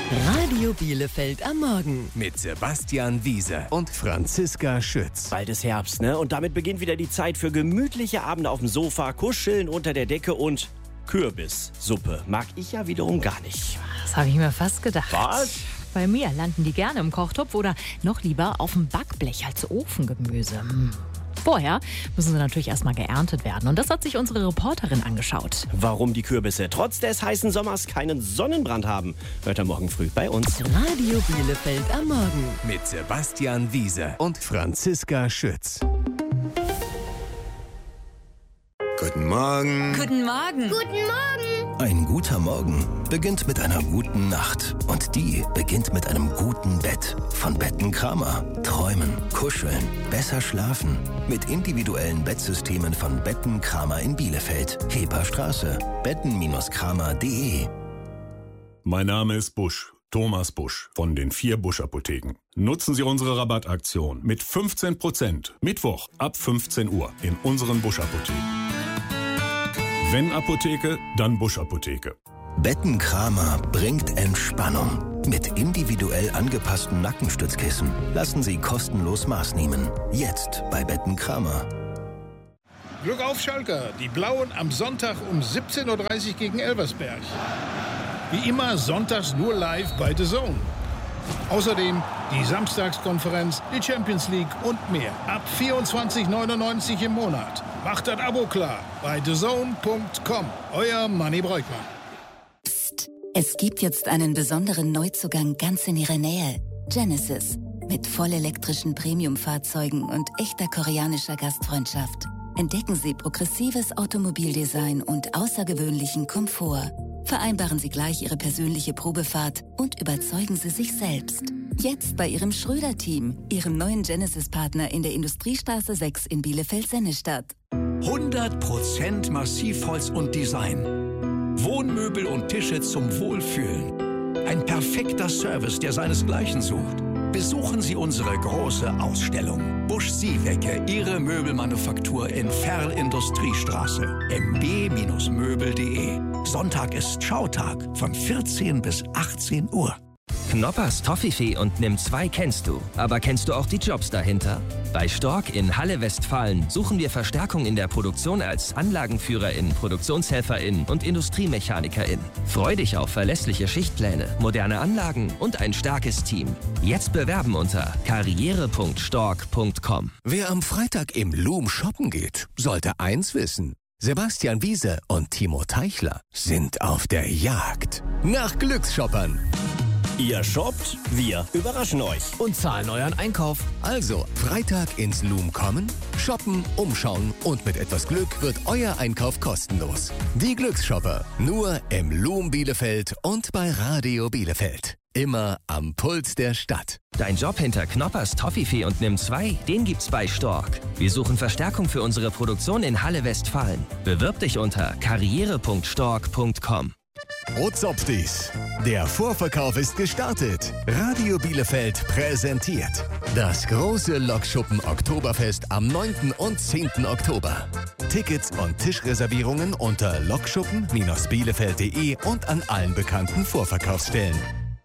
Radio Bielefeld am Morgen. Mit Sebastian Wiese und Franziska Schütz. Bald ist Herbst, ne? Und damit beginnt wieder die Zeit für gemütliche Abende auf dem Sofa, Kuscheln unter der Decke und Kürbissuppe. Mag ich ja wiederum gar nicht. Das habe ich mir fast gedacht. Was? Bei mir landen die gerne im Kochtopf oder noch lieber auf dem Backblech als Ofengemüse. Vorher müssen sie natürlich erstmal geerntet werden. Und das hat sich unsere Reporterin angeschaut. Warum die Kürbisse trotz des heißen Sommers keinen Sonnenbrand haben, hört er morgen früh bei uns. Radio Bielefeld am Morgen. Mit Sebastian Wiese und Franziska Schütz. Guten Morgen. Guten Morgen. Guten Morgen. Ein guter Morgen beginnt mit einer guten Nacht. Und die beginnt mit einem guten Bett. Von Betten Kramer. Träumen, kuscheln, besser schlafen. Mit individuellen Bettsystemen von Betten Kramer in Bielefeld. Heperstraße. betten-kramer.de. Mein Name ist Busch. Thomas Busch von den 4 Busch-Apotheken. Nutzen Sie unsere Rabattaktion mit 15%. Mittwoch ab 15 Uhr in unseren Busch-Apotheken. Wenn Apotheke, dann Busch-Apotheke. Betten Kramer bringt Entspannung. Mit individuell angepassten Nackenstützkissen lassen Sie kostenlos maßnehmen. Jetzt bei Betten Kramer. Glück auf, Schalker. Die Blauen am Sonntag um 17:30 Uhr gegen Elversberg. Wie immer sonntags nur live bei The Zone. Außerdem die Samstagskonferenz, die Champions League und mehr. Ab 24,99 im Monat. Macht das Abo klar bei thezone.com. Euer Manni Breukmann. Psst. Es gibt jetzt einen besonderen Neuzugang ganz in Ihrer Nähe. Genesis. Mit vollelektrischen Premium-Fahrzeugen und echter koreanischer Gastfreundschaft. Entdecken Sie progressives Automobildesign und außergewöhnlichen Komfort. Vereinbaren Sie gleich Ihre persönliche Probefahrt und überzeugen Sie sich selbst. Jetzt bei Ihrem Schröder-Team, Ihrem neuen Genesis-Partner in der Industriestraße 6 in Bielefeld-Sennestadt. 100% Massivholz und Design. Wohnmöbel und Tische zum Wohlfühlen. Ein perfekter Service, der seinesgleichen sucht. Besuchen Sie unsere große Ausstellung. Busch Siewecke, Ihre Möbelmanufaktur in Ferl-Industriestraße. mb-möbel.de. Sonntag ist Schautag von 14 bis 18 Uhr. Knoppers Toffifee und Nimm 2 kennst du. Aber kennst du auch die Jobs dahinter? Bei Stork in Halle Westfalen suchen wir Verstärkung in der Produktion als Anlagenführerin, Produktionshelferin und Industriemechanikerin. Freu dich auf verlässliche Schichtpläne, moderne Anlagen und ein starkes Team. Jetzt bewerben unter karriere.stork.com. Wer am Freitag im Loom shoppen geht, sollte eins wissen. Sebastian Wiese und Timo Teichler sind auf der Jagd nach Glücksshoppern. Ihr shoppt, wir überraschen euch. Und zahlen euren Einkauf. Also Freitag ins Loom kommen, shoppen, umschauen und mit etwas Glück wird euer Einkauf kostenlos. Die Glücksshopper, nur im Loom Bielefeld und bei Radio Bielefeld. Immer am Puls der Stadt. Dein Job hinter Knoppers Toffifee und Nimm 2, den gibt's bei Stork. Wir suchen Verstärkung für unsere Produktion in Halle Westfalen. Bewirb dich unter karriere.stork.com. Ozopfdies. Der Vorverkauf ist gestartet. Radio Bielefeld präsentiert das große Lokschuppen Oktoberfest am 9. und 10. Oktober. Tickets und Tischreservierungen unter lokschuppen-bielefeld.de und an allen bekannten Vorverkaufsstellen.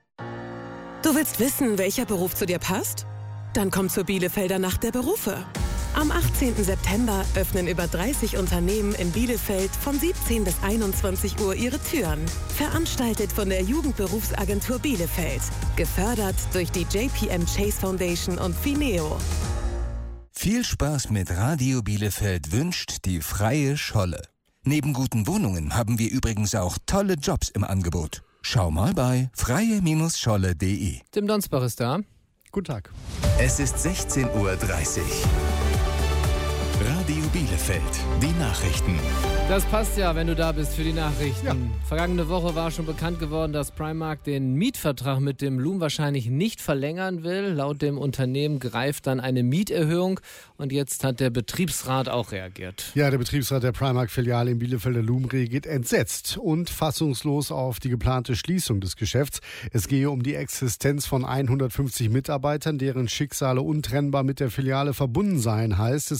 Du willst wissen, welcher Beruf zu dir passt? Dann komm zur Bielefelder Nacht der Berufe. Am 18. September öffnen über 30 Unternehmen in Bielefeld von 17 bis 21 Uhr ihre Türen. Veranstaltet von der Jugendberufsagentur Bielefeld. Gefördert durch die JPM Chase Foundation und Fineo. Viel Spaß mit Radio Bielefeld wünscht die Freie Scholle. Neben guten Wohnungen haben wir übrigens auch tolle Jobs im Angebot. Schau mal bei freie-scholle.de. Tim Donsbach ist da. Guten Tag. Es ist 16:30 Uhr. Radio Bielefeld, die Nachrichten. Das passt ja, wenn du da bist für die Nachrichten. Ja. Vergangene Woche war schon bekannt geworden, dass Primark den Mietvertrag mit dem Loom wahrscheinlich nicht verlängern will. Laut dem Unternehmen greift dann eine Mieterhöhung und jetzt hat der Betriebsrat auch reagiert. Ja, der Betriebsrat der Primark-Filiale in Bielefelder Loom reagiert entsetzt und fassungslos auf die geplante Schließung des Geschäfts. Es gehe um die Existenz von 150 Mitarbeitern, deren Schicksale untrennbar mit der Filiale verbunden seien, heißt es in einem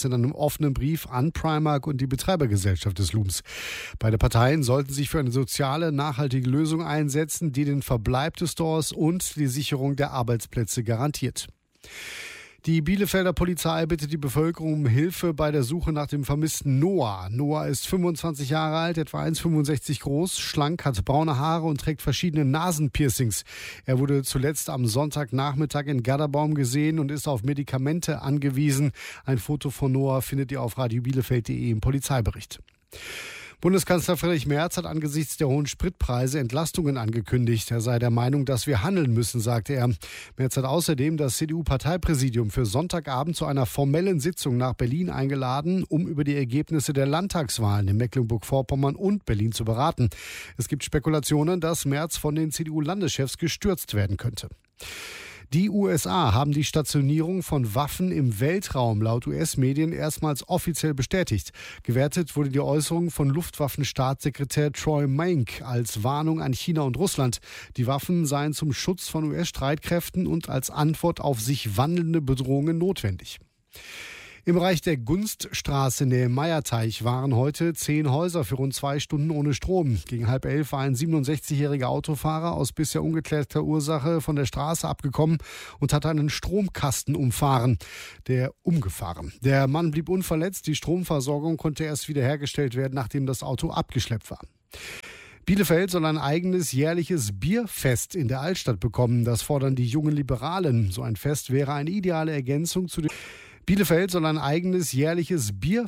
offenen Brief an Primark und die Betreibergesellschaft des Looms. Beide Parteien sollten sich für eine soziale, nachhaltige Lösung einsetzen, die den Verbleib des Stores und die Sicherung der Arbeitsplätze garantiert. Die Bielefelder Polizei bittet die Bevölkerung um Hilfe bei der Suche nach dem vermissten Noah. Noah ist 25 Jahre alt, etwa 1,65 groß, schlank, hat braune Haare und trägt verschiedene Nasenpiercings. Er wurde zuletzt am Sonntagnachmittag in Gadderbaum gesehen und ist auf Medikamente angewiesen. Ein Foto von Noah findet ihr auf radiobielefeld.de im Polizeibericht. Bundeskanzler Friedrich Merz hat angesichts der hohen Spritpreise Entlastungen angekündigt. Er sei der Meinung, dass wir handeln müssen, sagte er. Merz hat außerdem das CDU-Parteipräsidium für Sonntagabend zu einer formellen Sitzung nach Berlin eingeladen, um über die Ergebnisse der Landtagswahlen in Mecklenburg-Vorpommern und Berlin zu beraten. Es gibt Spekulationen, dass Merz von den CDU-Landeschefs gestürzt werden könnte. Die USA haben die Stationierung von Waffen im Weltraum laut US-Medien erstmals offiziell bestätigt. Gewertet wurde die Äußerung von Luftwaffenstaatssekretär Troy Mink als Warnung an China und Russland. Die Waffen seien zum Schutz von US-Streitkräften und als Antwort auf sich wandelnde Bedrohungen notwendig. Im Bereich der Gunststraße nähe Meierteich waren heute 10 Häuser für rund 2 Stunden ohne Strom. Gegen 10:30 war ein 67-jähriger Autofahrer aus bisher ungeklärter Ursache von der Straße abgekommen und hatte einen Stromkasten umgefahren. Der Mann blieb unverletzt. Die Stromversorgung konnte erst wiederhergestellt werden, nachdem das Auto abgeschleppt war. Bielefeld soll ein eigenes jährliches Bierfest in der Altstadt bekommen. Das fordern die jungen Liberalen. So ein Fest wäre eine ideale Ergänzung zu den Bielefeld soll ein eigenes jährliches Bierfest